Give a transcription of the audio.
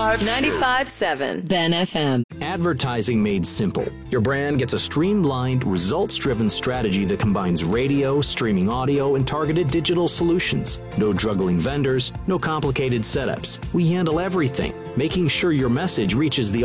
95.7 Ben FM. Advertising made simple. Your brand gets a streamlined, results-driven strategy that combines radio, streaming audio, and targeted digital solutions. No juggling vendors, no complicated setups. We handle everything, making sure your message reaches the